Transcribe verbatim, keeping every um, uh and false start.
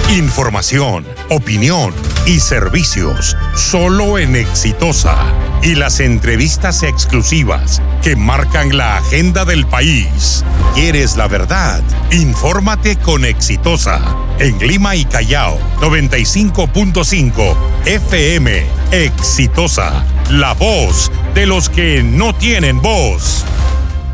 Información, opinión y servicios solo en Exitosa. Y las entrevistas exclusivas que marcan la agenda del país. ¿Quieres la verdad? Infórmate con Exitosa. En Lima y Callao, noventa y cinco punto cinco F M. Exitosa, la voz de los que no tienen voz.